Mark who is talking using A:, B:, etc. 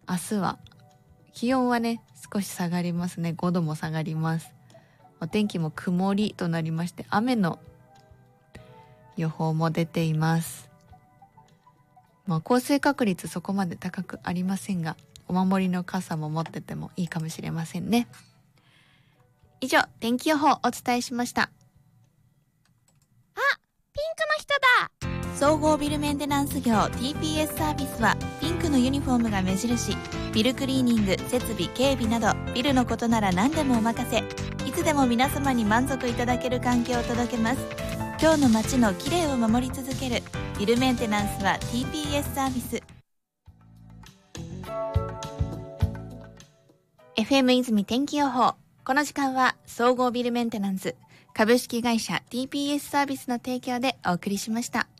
A: 明日は気温はね少し下がりますね。5度も下がります。お天気も曇りとなりまして、雨の予報も出ています。降水確率そこまで高くありませんが、お守りの傘も持っててもいいかもしれませんね。以上、天気予報お伝えしました。あ、
B: ピンクの人だ。総合ビルメンテナンス業 TPS サービスはピンクのユニフォームが目印。ビルクリーニング、設備、警備などビルのことなら何でもお任せ。いつでも皆様に満足いただける環境を届けます。今日の街の綺麗を守り続けるビルメンテナンスは TPS サービス。
A: FM 泉天気予報。この時間は総合ビルメンテナンス株式会社 TPS サービスの提供でお送りしました。